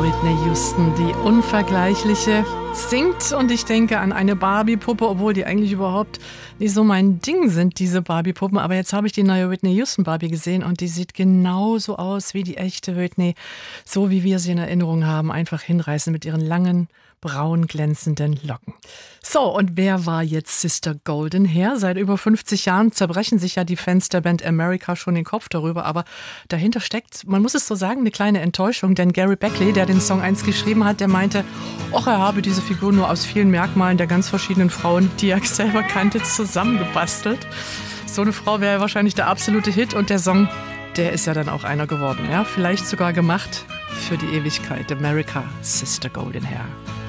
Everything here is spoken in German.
Whitney Houston, die Unvergleichliche, singt und ich denke an eine Barbie-Puppe, obwohl die eigentlich überhaupt nicht so mein Ding sind, diese Barbie-Puppen. Aber jetzt habe ich die neue Whitney Houston Barbie gesehen und die sieht genauso aus wie die echte Whitney, so wie wir sie in Erinnerung haben, einfach hinreißen mit ihren langen, braun glänzenden Locken. So, und wer war jetzt Sister Golden Hair? Seit über 50 Jahren zerbrechen sich ja die Fans der Band America schon den Kopf darüber, aber dahinter steckt, man muss es so sagen, eine kleine Enttäuschung, denn Gary Beckley, der den Song einst geschrieben hat, der meinte, er habe diese Figur nur aus vielen Merkmalen der ganz verschiedenen Frauen, die er selber kannte, zusammengebastelt. So eine Frau wäre wahrscheinlich der absolute Hit und der Song, der ist ja dann auch einer geworden, ja, vielleicht sogar gemacht für die Ewigkeit. America, Sister Golden Hair.